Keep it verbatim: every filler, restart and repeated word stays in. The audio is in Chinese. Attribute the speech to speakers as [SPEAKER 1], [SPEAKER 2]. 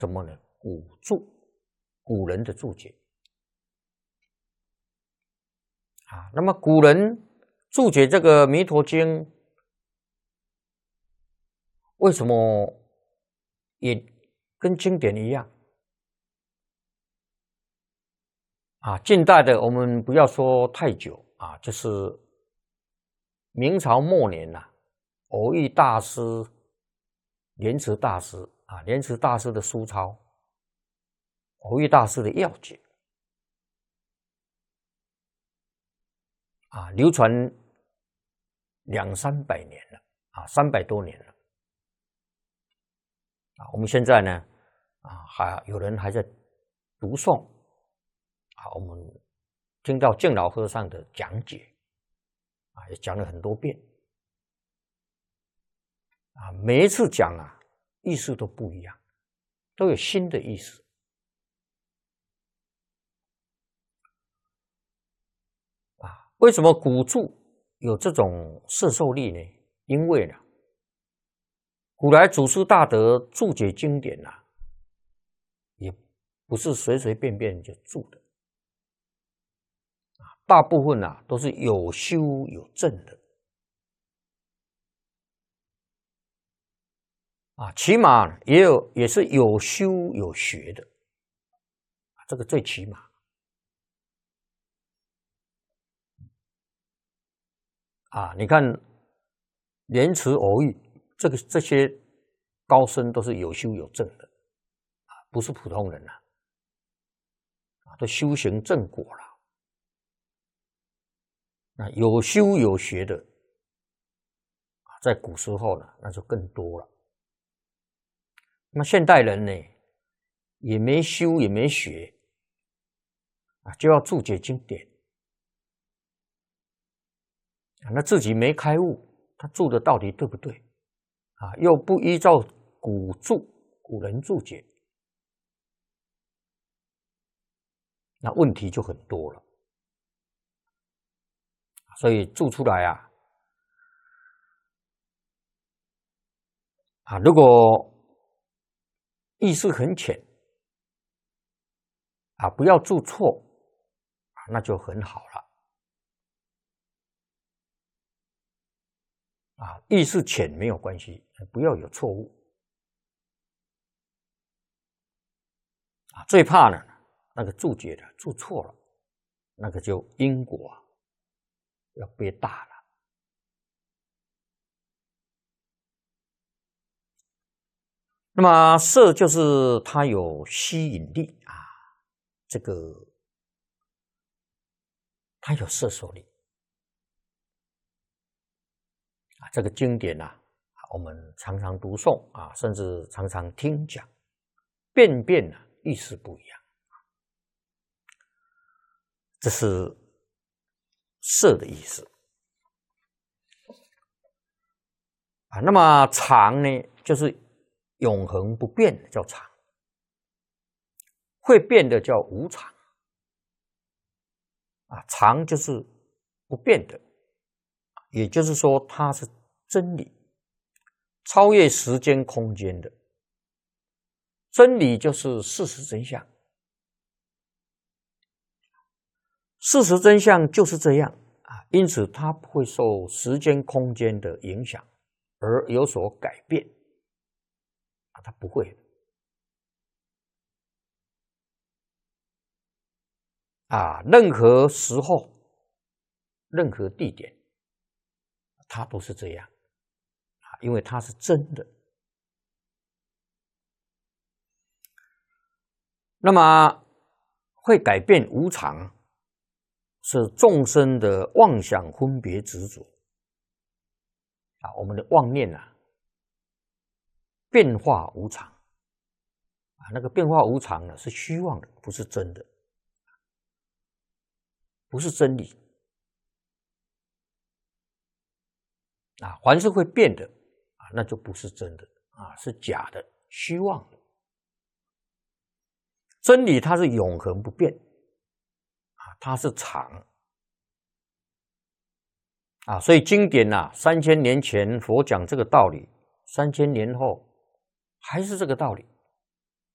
[SPEAKER 1] 什么呢？古注，古人的注解啊。那么古人注解这个《弥陀经》，为什么也跟经典一样啊？近代的我们不要说太久啊，就是明朝末年呐、啊，偶益大师、莲池大师啊，莲池大师的书抄，偶益大师的要解啊，流传两三百年了啊，三百多年了啊。我们现在呢啊，还有人还在读诵啊，我们听到净老和尚的讲解啊，也讲了很多遍啊，每一次讲啊，意思都不一样，都有新的意思啊。为什么古注有这种摄受力呢？因为呢，古来祖师大德注解经典啊，也不是随随便便就注的啊，大部分啊都是有修有证的啊，起码也有也是有修有学的，这个最起码啊。你看莲池偶益这个这些高僧都是有修有证的啊，不是普通人呐啊，都修行正果了。那有修有学的在古时候呢，那就更多了。那么现代人呢，也没修也没学啊，就要注解经典啊，那自己没开悟，他注的到底对不对啊？又不依照古注古人注解，那问题就很多了。所以注出来啊，啊，如果意识很浅啊，不要注错啊，那就很好了啊。意识浅没有关系，不要有错误啊。最怕呢，那个注解的注错了，那个就因果啊要憋大了。那么色就是它有吸引力啊，这个它有摄受力啊。这个经典啊，我们常常读诵啊，甚至常常听讲，遍遍啊意思不一样，这是色的意思啊。那么常呢，就是永恒不变的叫常，会变的叫无常啊。常就是不变的，也就是说它是真理，超越时间空间的真理，就是事实真相。事实真相就是这样啊，因此它不会受时间空间的影响而有所改变啊，它不会啊，任何时候、任何地点，它都是这样啊，因为它是真的。那么会改变无常，是众生的妄想分别执着啊，我们的妄念啊，变化无常啊，那个变化无常呢，是虚妄的，不是真的，不是真理啊。凡是会变的啊，那就不是真的啊，是假的、虚妄的。真理它是永恒不变啊，它是常啊，所以经典啊，三千年前佛讲这个道理，三千年后还是这个道理